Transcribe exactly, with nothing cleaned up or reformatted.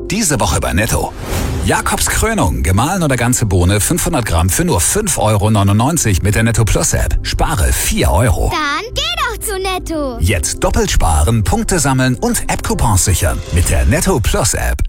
Diese Woche bei Netto. Jakobs Krönung, gemahlen oder ganze Bohne, fünfhundert Gramm für nur fünf Euro neunundneunzig mit der Netto Plus App. Spare vier Euro. Dann geh doch zu Netto. Jetzt doppelt sparen, Punkte sammeln und App-Coupons sichern mit der Netto Plus App.